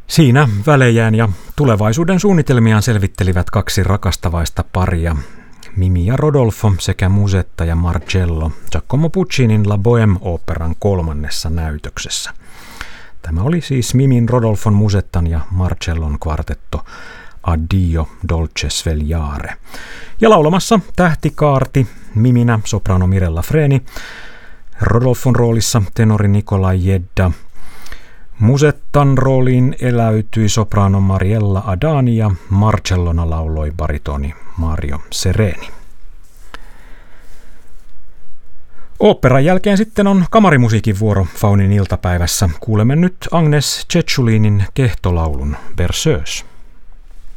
Siinä välejään ja tulevaisuuden suunnitelmiaan selvittelivät kaksi rakastavaista paria, Mimi ja Rodolfo sekä Musetta ja Marcello Giacomo Puccinin La Bohème-oopperan 3. näytöksessä. Tämä oli siis Mimin, Rodolfon, Musettan ja Marcellon kvartetto Addio dolce svegliare. Ja laulamassa tähtikaarti Miminä soprano Mirella Freni, Rodolfon roolissa tenori Nikolai Jedda, Musettan rooliin eläytyi soprano Mariella Adani ja Marcellona lauloi baritoni Mario Sereni. Oopperan jälkeen sitten on kamarimusiikin vuoro Faunin iltapäivässä. Kuulemme nyt Agnes Ceciulinin kehtolaulun Berceuse.